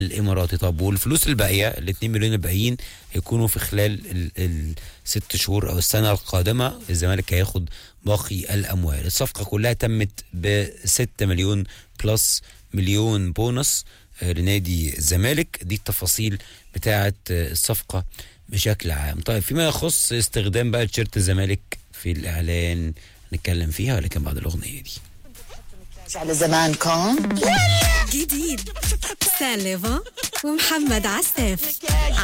الاماراتي. طب والفلوس الباقيه ال 2 مليون الباقيين هيكونوا في خلال الست شهور او السنه القادمه. الزمالك هياخد باقي الاموال. الصفقه كلها تمت ب 6 مليون بلس مليون بونص لنادي الزمالك. دي التفاصيل بتاعه الصفقه بشكل عام. طيب فيما يخص استخدام بقى تيشيرت الزمالك في الاعلان نتكلم فيها، ولكن بعد الاغنيه دي. على زمان كان جديد سالفة ومحمد عساف.